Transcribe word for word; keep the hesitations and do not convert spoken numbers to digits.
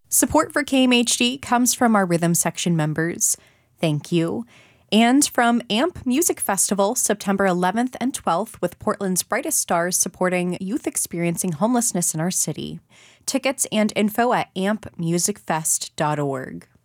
Support for K M H D comes from our Rhythm Section members. Thank you. And from A M P Music Festival, September eleventh and twelfth, with Portland's brightest stars supporting youth experiencing homelessness in our city. Tickets and info at amp music fest dot org.